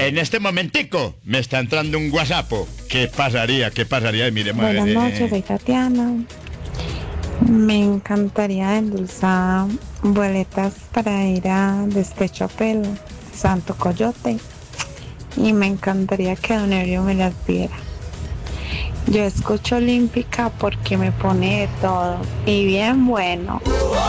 En este momentico me está entrando un WhatsApp. ¿Qué pasaría? ¿Qué pasaría? Y mire, Buenas noches, soy Tatiana. Me encantaría endulzar boletas para ir a Despecho a Pelo, Santo Coyote. Y me encantaría que Don Ebrio me las diera. Yo escucho Olímpica porque me pone de todo y bien bueno.